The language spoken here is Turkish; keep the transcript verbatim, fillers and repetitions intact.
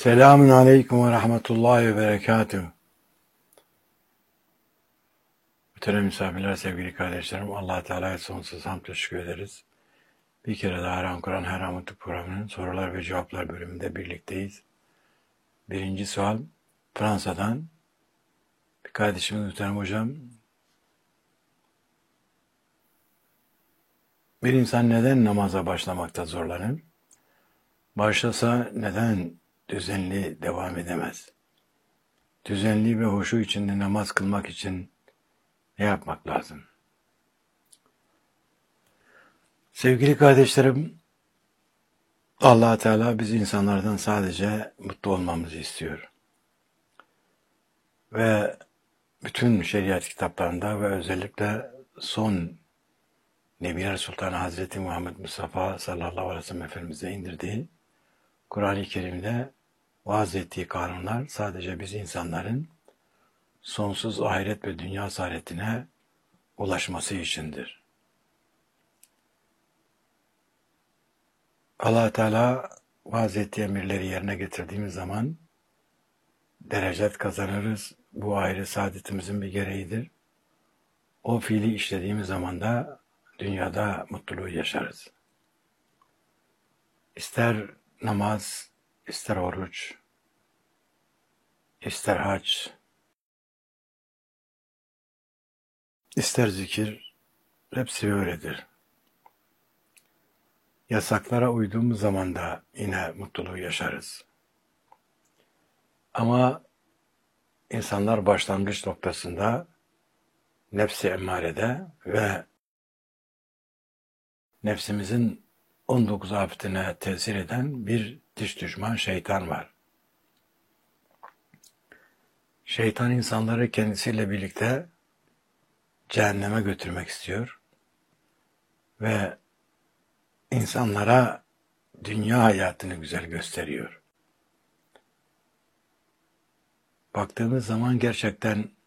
Selamun Aleyküm ve Rahmetullahi ve Berekatuhu. Muhterem misafirler, sevgili kardeşlerim, Allah Teala'ya sonsuz hamd teşekkür ederiz. Bir kere daha Her Kur'an Her Anlatı programının sorular ve cevaplar bölümünde birlikteyiz. Birinci sual Fransa'dan bir kardeşimiz Muhterem Hocam. Bir insan neden namaza başlamakta zorlanır? Başlasa neden düzenli devam edemez? Düzenli ve huşu içinde namaz kılmak için ne yapmak lazım? Sevgili kardeşlerim, Allah Teala biz insanlardan sadece mutlu olmamızı istiyor. Ve bütün şeriat kitaplarında ve özellikle son Nebiler Sultanı Hazreti Muhammed Mustafa sallallahu aleyhi ve sellem Efendimiz'e indirdiği Kur'an-ı Kerim'de vaaz ettiği kanunlar sadece biz insanların sonsuz ahiret ve dünya saadetine ulaşması içindir. Allah Teala vaaz ettiği emirleri yerine getirdiğimiz zaman derecet kazanırız. Bu ahiret saadetimizin bir gereğidir. O fiili işlediğimiz zaman da dünyada mutluluğu yaşarız. İster namaz, ister oruç, ister hac, ister zikir, hepsi böyledir. Yasaklara uyduğumuz zaman da yine mutluluğu yaşarız. Ama insanlar başlangıç noktasında nefsi emmarede ve nefsimizin on dokuz afetine tesir eden bir dış düşman şeytan var. Şeytan insanları kendisiyle birlikte cehenneme götürmek istiyor ve insanlara dünya hayatını güzel gösteriyor. Baktığımız zaman gerçekten